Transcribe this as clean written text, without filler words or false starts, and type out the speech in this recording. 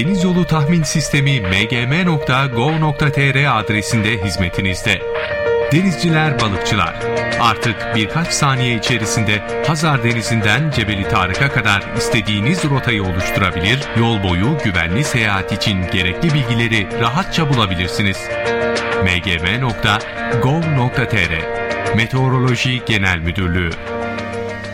Deniz Yolu Tahmin Sistemi mgm.gov.tr adresinde hizmetinizde. Denizciler, balıkçılar, artık birkaç saniye içerisinde Hazar Denizi'nden Cebeli Tarık'a kadar istediğiniz rotayı oluşturabilir, yol boyu güvenli seyahat için gerekli bilgileri rahatça bulabilirsiniz. mgm.gov.tr Meteoroloji Genel Müdürlüğü